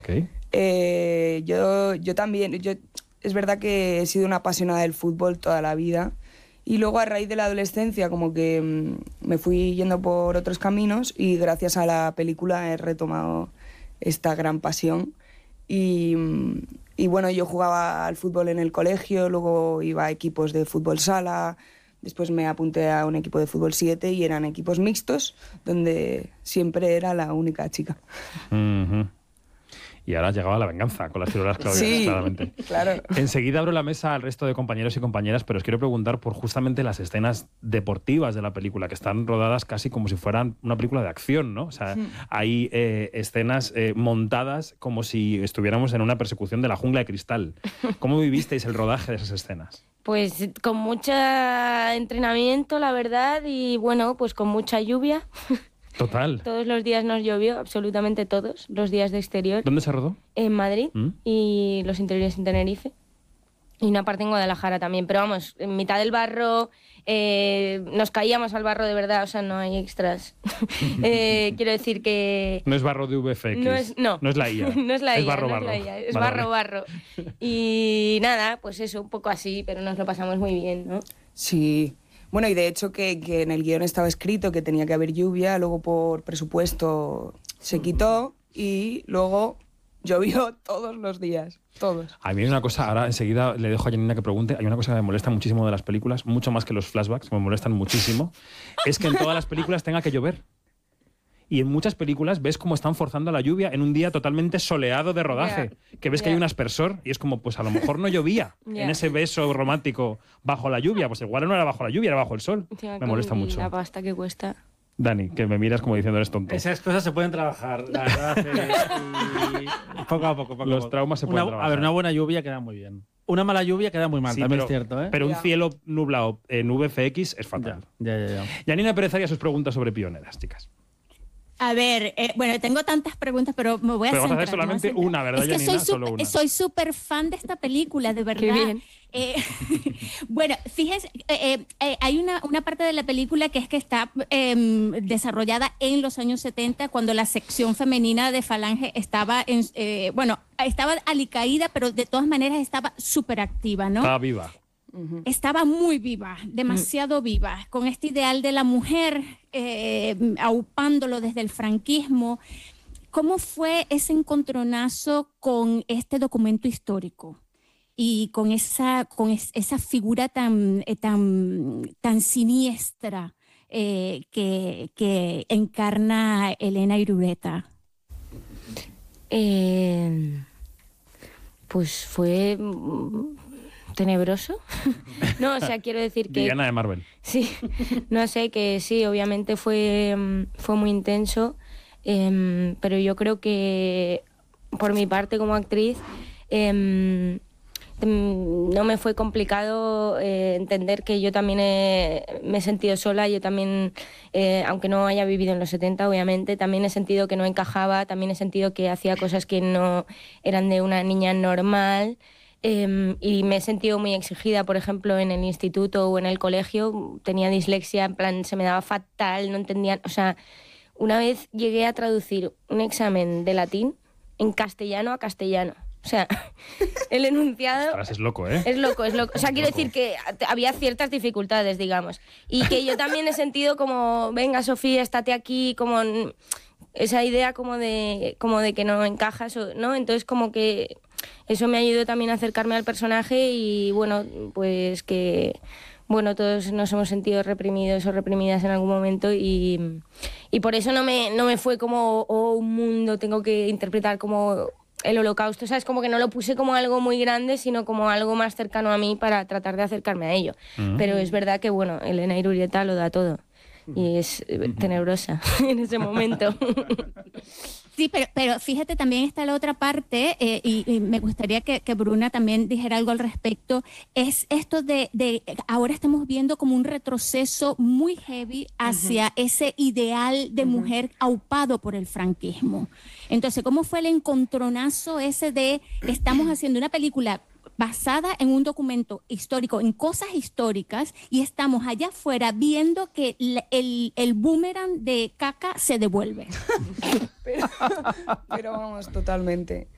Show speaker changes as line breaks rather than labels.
Okay.
Yo también, es verdad que he sido una apasionada del fútbol toda la vida y luego a raíz de la adolescencia como que me fui yendo por otros caminos y gracias a la película he retomado esta gran pasión y bueno, yo jugaba al fútbol en el colegio, luego iba a equipos de fútbol sala, después me apunté a un equipo de fútbol 7 y eran equipos mixtos donde siempre era la única chica.
Uh-huh. Y ahora llegaba la venganza con las tirolas Claudia,
sí,
claramente.
Claro.
Enseguida abro la mesa al resto de compañeros y compañeras, pero os quiero preguntar por justamente las escenas deportivas de la película, que están rodadas casi como si fueran una película de acción, ¿no? O sea, hay escenas montadas como si estuviéramos en una persecución de la jungla de cristal. ¿Cómo vivisteis el rodaje de esas escenas?
Pues con mucho entrenamiento, la verdad, y bueno, pues con mucha lluvia.
Total.
Todos los días nos llovió, absolutamente todos, los días de exterior.
¿Dónde se rodó?
En Madrid y los interiores en Tenerife. Y una parte en Guadalajara también. Pero vamos, en mitad del barro, nos caíamos al barro de verdad, o sea, no hay extras. Quiero decir que...
No es barro de VFX.
No
es la IA.
No es la IA.
Es barro,
no
barro.
Es la IA, es
vale,
barro. Y nada, pues eso, un poco así, pero nos lo pasamos muy bien, ¿no?
Sí. Bueno, y de hecho que en el guión estaba escrito que tenía que haber lluvia, luego por presupuesto se quitó y luego llovió todos los días, todos.
A mí hay una cosa, ahora enseguida le dejo a Janina que pregunte, hay una cosa que me molesta muchísimo de las películas, mucho más que los flashbacks, que me molestan muchísimo, es que en todas las películas tenga que llover. Y en muchas películas ves cómo están forzando la lluvia en un día totalmente soleado de rodaje. Que ves que hay un aspersor y es como, pues a lo mejor no llovía en ese beso romántico bajo la lluvia. Pues igual no era bajo la lluvia, era bajo el sol. Me molesta mucho.
La pasta que cuesta.
Dani, que me miras como diciendo eres tonto.
Esas cosas se pueden trabajar, la verdad. Poco a poco.
Los traumas se pueden trabajar.
A ver, una buena lluvia queda muy bien. Una mala lluvia queda muy mal, también
pero,
es cierto, ¿eh?
Pero un cielo nublado en VFX es fatal.
Ya.
Janina Pérez Arias, sus preguntas sobre Pioneras, chicas.
A ver, bueno, tengo tantas preguntas, pero me voy a
centrar. Pero vas a hacer solamente una, ¿verdad, Janina?
Soy súper fan de esta película, de verdad.
Qué bien.
Bueno, fíjense, hay una parte de la película que es que está desarrollada en los años 70, cuando la sección femenina de Falange estaba, estaba alicaída, pero de todas maneras estaba súper activa, ¿no?
Estaba viva.
Estaba muy viva, demasiado viva, con este ideal de la mujer, aupándolo desde el franquismo. ¿Cómo fue ese encontronazo con este documento histórico y con esa figura tan siniestra que encarna Elena Irureta?
Pues fue... tenebroso. No, o sea, quiero decir que...
Villana de Marvel.
Sí, no sé, que sí, obviamente fue muy intenso, pero yo creo que por mi parte como actriz no me fue complicado entender que yo también me he sentido sola, yo también, aunque no haya vivido en los 70, obviamente, también he sentido que no encajaba, también he sentido que hacía cosas que no eran de una niña normal. Y me he sentido muy exigida, por ejemplo, en el instituto o en el colegio. Tenía dislexia, en plan, se me daba fatal, no entendía... O sea, una vez llegué a traducir un examen de latín en castellano a castellano. O sea, el enunciado...
Ostras, es loco, ¿eh?
Es loco. O sea, quiero decir que había ciertas dificultades, digamos. Y que yo también he sentido como, venga, Sofía, estate aquí, como... Esa idea como de que no encajas, ¿no? Entonces como que eso me ayudó también a acercarme al personaje y bueno, pues que bueno, todos nos hemos sentido reprimidos o reprimidas en algún momento y por eso no me fue como un mundo, tengo que interpretar como el Holocausto, ¿sabes? Como que no lo puse como algo muy grande, sino como algo más cercano a mí para tratar de acercarme a ello. Pero es verdad que bueno, Elena Irureta lo da todo. Y es tenebrosa en ese momento.
Sí, pero fíjate, también está la otra parte, y me gustaría que Bruna también dijera algo al respecto, es esto de ahora estamos viendo como un retroceso muy heavy hacia ese ideal de mujer aupado por el franquismo. Entonces, ¿cómo fue el encontronazo ese de estamos haciendo una película basada en un documento histórico, en cosas históricas, y estamos allá afuera viendo que el boomerang de caca se devuelve?
Pero vamos, totalmente.